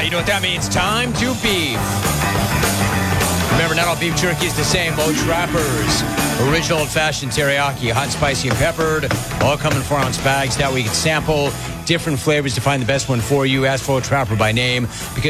You know what that means? Time to beef. Remember, not all beef jerky is the same. Mo Trappers, original old-fashioned teriyaki, hot, spicy, and peppered, all come in 4-ounce bags. That way you can sample different flavors to find the best one for you. Ask for a Trapper by name, because